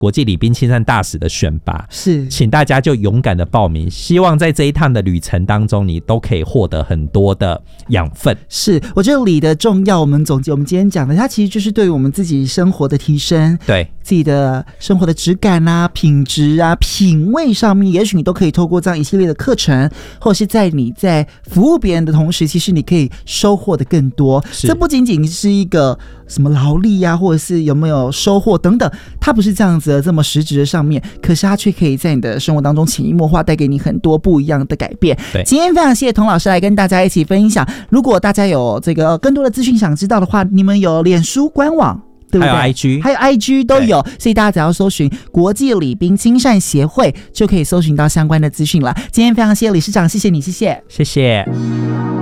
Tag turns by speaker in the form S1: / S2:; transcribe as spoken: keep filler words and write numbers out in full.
S1: 国际礼宾亲善大使的选拔，
S2: 是，
S1: 请大家就勇敢的报名，希望在这一趟的旅程当中，你都可以获得很多的养分。
S2: 是，我觉得礼的重要，我们总结我们今天讲的，它其实就是对于我们自己生活的提升，
S1: 对
S2: 自己的生活的质感啊、品质啊、品味上面，也许你都可以透过这样一系列的课程，或者是在你在服务别人的同时，其实你可以收获的更多。这不仅仅是一个什么劳力啊，或者是有没有收获等等，它不是这样子的这么实质的上面，可是它却可以在你的生活当中潜移默化，带给你很多不一样的改变。
S1: 对，
S2: 今天非常谢谢童老师来跟大家一起分享。如果大家有这个更多的资讯想知道的话，你们有脸书官网，对不对？
S1: 还有 I G，
S2: 还有 I G 都有，所以大家只要搜寻国际礼宾亲善协会，就可以搜寻到相关的资讯了。今天非常谢谢理事长，谢谢你，谢谢，
S1: 谢谢。